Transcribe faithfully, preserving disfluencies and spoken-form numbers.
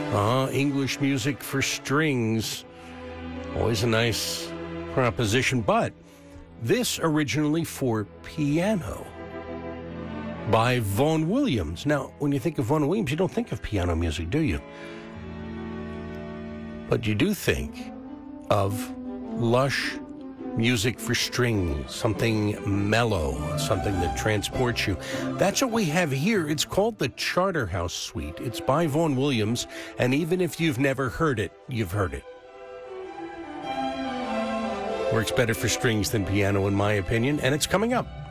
Uh, English music for strings. Always a nice proposition, but this originally for piano by Vaughan Williams. Now, when you think of Vaughan Williams, you don't think of piano music, do you? But you do think of lush music for strings, something mellow, something that transports you. That's what we have here. It's called the Charterhouse Suite. It's by Vaughan Williams, and even if you've never heard it, you've heard it. Works better for strings than piano, in my opinion, and it's coming up.